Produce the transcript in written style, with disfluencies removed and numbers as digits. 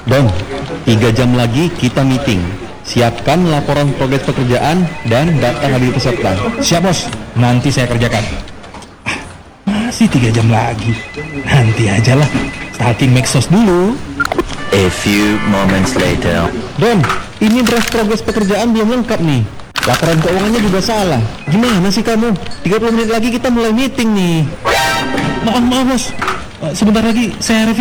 Don, 3 jam lagi kita meeting. Siapkan laporan progres pekerjaan dan data hadir peserta. Siap bos, nanti saya kerjakan. Masih 3 jam lagi. Nanti aja lah, stalking Maxos dulu. A few moments later. Don, ini draft progres pekerjaan belum lengkap nih. Laporan keuangannya juga salah. Gimana sih kamu? 30 menit lagi kita mulai meeting nih. Maaf bos, sebentar lagi saya review.